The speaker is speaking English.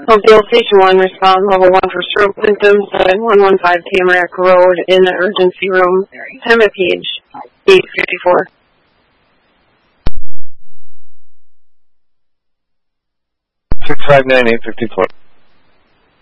Mobile Station 1, respond level 1 for stroke symptoms at 115 Tamarack Road in the emergency room. Time of page 854. 659-854.